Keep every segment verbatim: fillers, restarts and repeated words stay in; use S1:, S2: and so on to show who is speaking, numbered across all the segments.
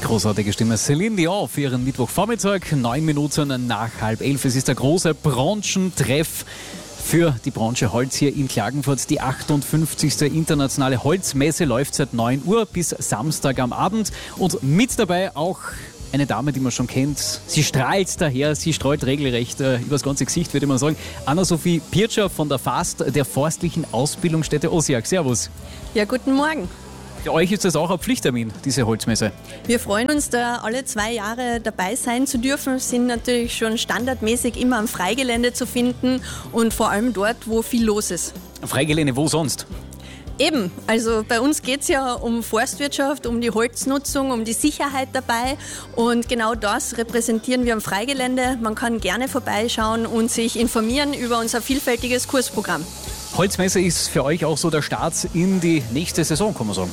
S1: Großartige Stimme. Celine Dion für ihren Mittwochvormittag, neun Minuten nach halb elf. Es ist der große Branchentreff für die Branche Holz hier in Klagenfurt. Die achtundfünfzigste internationale Holzmesse läuft seit neun Uhr bis Samstag am Abend. Und mit dabei auch eine Dame, die man schon kennt. Sie strahlt daher, sie streut regelrecht äh, übers ganze Gesicht, würde man sagen. Anna-Sophie Pirtscher von der FAST, der Forstlichen Ausbildungsstätte Osijak. Servus.
S2: Ja, guten Morgen.
S1: Für euch ist das auch ein Pflichttermin, diese Holzmesse.
S2: Wir freuen uns, da alle zwei Jahre dabei sein zu dürfen. Wir sind natürlich schon standardmäßig immer am Freigelände zu finden und vor allem dort, wo viel los ist.
S1: Freigelände, wo sonst?
S2: Eben, also bei uns geht es ja um Forstwirtschaft, um die Holznutzung, um die Sicherheit dabei und genau das repräsentieren wir am Freigelände. Man kann gerne vorbeischauen und sich informieren über unser vielfältiges Kursprogramm.
S1: Holzmesse ist für euch auch so der Start in die nächste Saison, kann man sagen.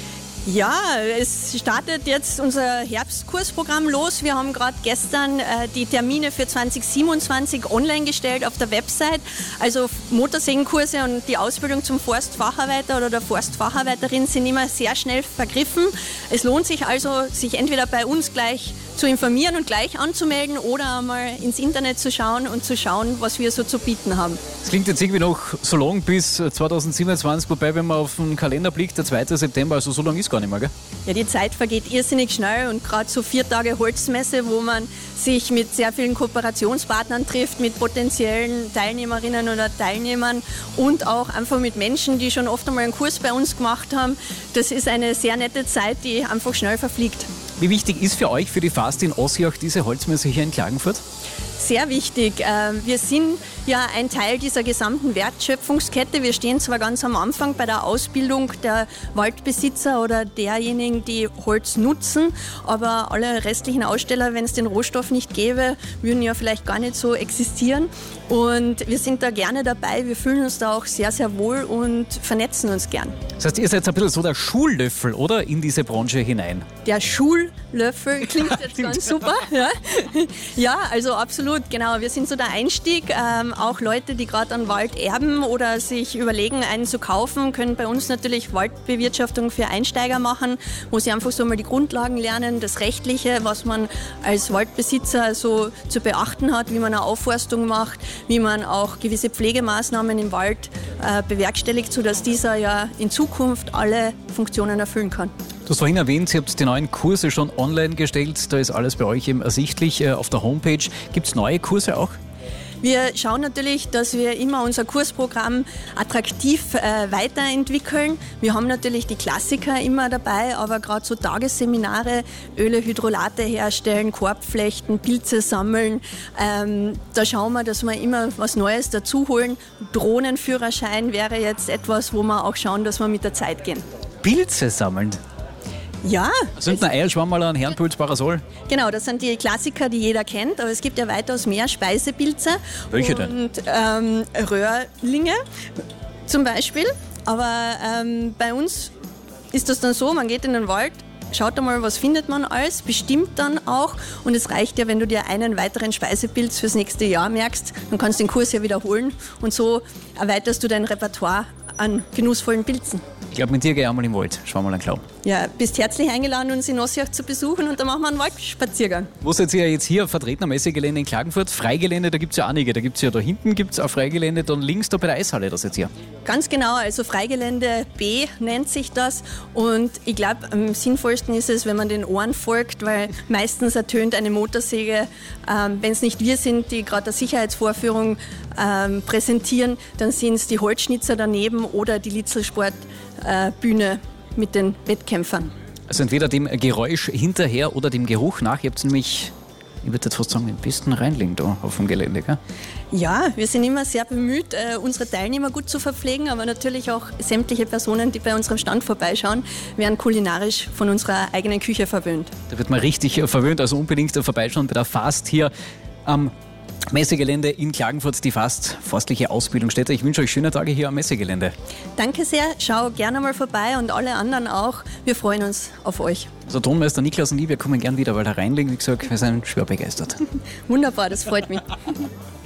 S2: Ja, es startet jetzt unser Herbstkursprogramm los. Wir haben gerade gestern äh, die Termine für zwanzig siebenundzwanzig online gestellt auf der Website. Also Motorsägenkurse und die Ausbildung zum Forstfacharbeiter oder der Forstfacharbeiterin sind immer sehr schnell vergriffen. Es lohnt sich also, sich entweder bei uns gleich zu informieren und gleich anzumelden oder einmal ins Internet zu schauen und zu schauen, was wir so zu bieten haben.
S1: Es klingt jetzt irgendwie noch so lang bis zwanzig siebenundzwanzig, wobei, wenn man auf den Kalender blickt, der zweite September, also so lang ist gar nicht mehr, gell?
S2: Ja, die Zeit vergeht irrsinnig schnell und gerade so vier Tage Holzmesse, wo man sich mit sehr vielen Kooperationspartnern trifft, mit potenziellen Teilnehmerinnen oder Teilnehmern und auch einfach mit Menschen, die schon oft einmal einen Kurs bei uns gemacht haben. Das ist eine sehr nette Zeit, die einfach schnell verfliegt.
S1: Wie wichtig ist für euch, für die FAST in Osijak, diese Holzmesse hier in Klagenfurt?
S2: Sehr wichtig. Wir sind ja ein Teil dieser gesamten Wertschöpfungskette. Wir stehen zwar ganz am Anfang bei der Ausbildung der Waldbesitzer oder derjenigen, die Holz nutzen, aber alle restlichen Aussteller, wenn es den Rohstoff nicht gäbe, würden ja vielleicht gar nicht so existieren. Und wir sind da gerne dabei. Wir fühlen uns da auch sehr, sehr wohl und vernetzen uns gern.
S1: Das heißt, ihr seid ein bisschen so der Schullöffel, oder? In diese Branche hinein.
S2: Der Schullöffel klingt jetzt ganz super. Ja. Ja, also absolut, genau. Wir sind so der Einstieg. Ähm, auch Leute, die gerade an Wald erben oder sich überlegen, einen zu kaufen, können bei uns natürlich Waldbewirtschaftung für Einsteiger machen, wo sie einfach so mal die Grundlagen lernen, das Rechtliche, was man als Waldbesitzer so zu beachten hat, wie man eine Aufforstung macht, wie man auch gewisse Pflegemaßnahmen im Wald äh, bewerkstelligt, sodass dieser ja in Zukunft alle Funktionen erfüllen kann.
S1: Du hast vorhin erwähnt, ihr habt die neuen Kurse schon online gestellt. Da ist alles bei euch eben ersichtlich äh, auf der Homepage. Gibt es neue Kurse auch?
S2: Wir schauen natürlich, dass wir immer unser Kursprogramm attraktiv äh, weiterentwickeln. Wir haben natürlich die Klassiker immer dabei, aber gerade so Tagesseminare, Öle, Hydrolate herstellen, Korbflechten, Pilze sammeln, ähm, da schauen wir, dass wir immer was Neues dazu holen. Drohnenführerschein wäre jetzt etwas, wo wir auch schauen, dass wir mit der Zeit gehen.
S1: Pilze sammeln?
S2: Ja.
S1: Sind ein Eierschwammerl, ein Herrenpilz, Parasol?
S2: Genau, das sind die Klassiker, die jeder kennt, aber es gibt ja weitaus mehr Speisepilze.
S1: Welche
S2: und,
S1: denn?
S2: Ähm, Röhrlinge zum Beispiel. Aber ähm, bei uns ist das dann so, man geht in den Wald, schaut einmal, was findet man alles, bestimmt dann auch. Und es reicht ja, wenn du dir einen weiteren Speisepilz fürs nächste Jahr merkst, dann kannst du den Kurs ja wiederholen. Und so erweiterst du dein Repertoire an genussvollen Pilzen.
S1: Ich glaube, mit dir gehe ich einmal im Wald. Schau mal ein Klau.
S2: Ja, bist herzlich eingeladen, uns in Osijak zu besuchen und dann machen wir einen Waldspaziergang.
S1: Wo seid ihr jetzt hier vertreten am Messegelände in Klagenfurt? Freigelände, da gibt es ja einige. Da gibt es ja da hinten gibt's auch Freigelände, dann links da bei der Eishalle, das jetzt hier.
S2: Ganz genau, also Freigelände B nennt sich das und ich glaube, am sinnvollsten ist es, wenn man den Ohren folgt, weil meistens ertönt eine Motorsäge, ähm, wenn es nicht wir sind, die gerade eine Sicherheitsvorführung ähm, präsentieren, dann sind es die Holzschnitzer daneben oder die Litzelsportbühne äh, mit den Wettkämpfern.
S1: Also entweder dem Geräusch hinterher oder dem Geruch nach. Ihr habt nämlich, ich würde jetzt fast sagen, den besten Reinling da auf dem Gelände, gell?
S2: Ja, wir sind immer sehr bemüht, äh, unsere Teilnehmer gut zu verpflegen, aber natürlich auch sämtliche Personen, die bei unserem Stand vorbeischauen, werden kulinarisch von unserer eigenen Küche verwöhnt. Da
S1: wird man richtig äh, verwöhnt, also unbedingt äh, vorbeischauen bei der FAST hier am Messegelände in Klagenfurt, die FAST, Forstliche Ausbildungsstätte. Ich wünsche euch schöne Tage hier am Messegelände.
S2: Danke sehr, schau gerne mal vorbei und alle anderen auch. Wir freuen uns auf euch.
S1: Also Tonmeister Niklas und ich, wir kommen gern wieder, weil der Reinling, wie gesagt, wir sind schwer begeistert.
S2: Wunderbar, das freut mich.